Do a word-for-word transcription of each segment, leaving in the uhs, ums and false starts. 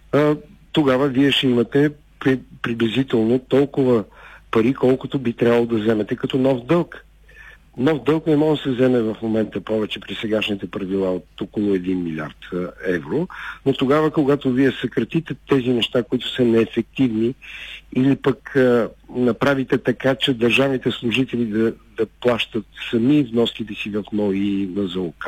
а, тогава вие ще имате при, приблизително толкова пари, колкото би трябвало да вземете като нов дълг. Нов дълг не може да се вземе в момента повече при сегашните правила от около един милиард евро, но тогава, когато вие съкратите тези неща, които са неефективни, или пък а, направите така, че държавните служители да, да плащат сами вноските си в НОИ и на ЗОК,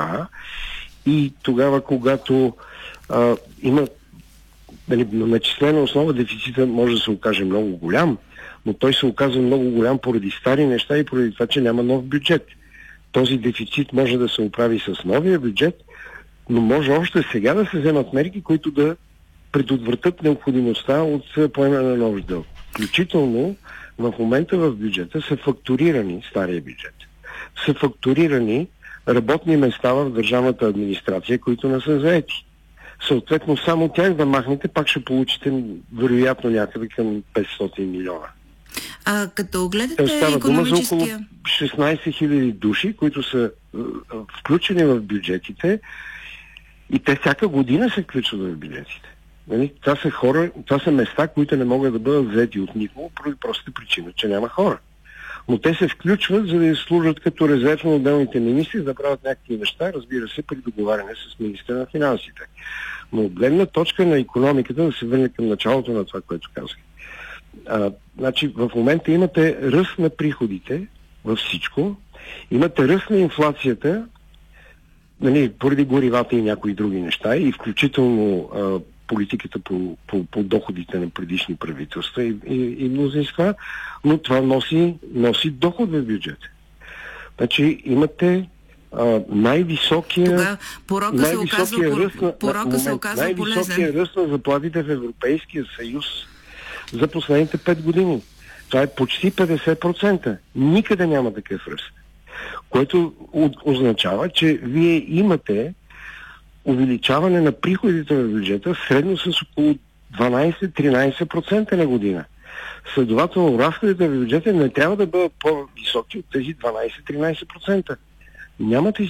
и тогава, когато а, има нали, на начислена основа, дефицита може да се окаже много голям, но той се оказва много голям поради стари неща и поради това, че няма нов бюджет. Този дефицит може да се оправи с новия бюджет, но може още сега да се вземат мерки, които да предотвратят необходимостта от поемане на нов дълг. Включително в момента в бюджета са фактурирани, стария бюджет, са фактурирани работни места в държавната администрация, които не са заети. Съответно, само тях да махнете, пак ще получите вероятно някъде към петстотин милиона. А като гледате става дума за около икономическия... шестнайсет хиляди души, които са е, включени в бюджетите, и те всяка година се включват в бюджетите. Нали? Това са хора, това са места, които не могат да бъдат взети от никого, поради простата причина, че няма хора. Но те се включват, за да служат като резерв на отделните министри, да правят някакви неща, разбира се, при договаряне с министра на финансите. Но от гледна точка на икономиката, да се върне към началото на това, което казах. А, значи, в момента имате ръст на приходите във всичко, имате ръст на инфлацията, нали, поради горивата и някои други неща, и включително а, политиката по, по, по доходите на предишни правителства и, и, и мнозинства, но това носи, носи доход в бюджета. Значи имате а, най-високия, Тогава порока се оказва, ръст на, порока на, се оказва най-високия полезен. ръст на заплатите в Европейския съюз за последните пет години. Това е почти петдесет процента. Никъде няма такъв ръст. Което означава, че вие имате увеличаване на приходите в бюджета средно с около дванайсет-тринайсет процента на година. Следователно, разходите в бюджета не трябва да бъдат по-високи от тези дванайсет-тринайсет процента. Нямате